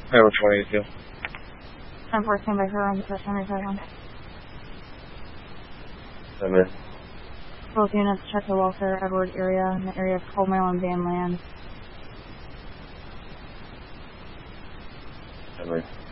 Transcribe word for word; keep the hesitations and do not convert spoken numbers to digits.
Number twenty-two. ten four, stand by her on the first seventy-seven. I'm in. Both units check the Welfare Edward area in the area of Cold Mail and Van Land. I'm in.